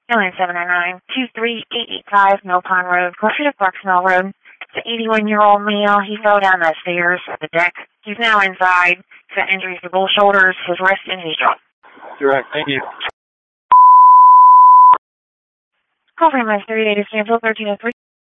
Airline 799-23885 Mill Pond Road, Garfield Park, Mill Road. It's an 81-year-old male. He fell down the stairs at the deck. He's now inside. He's got injuries to both shoulders, his wrist, and his jaw. Direct, thank you. Call from my 38 is canceled, 1303.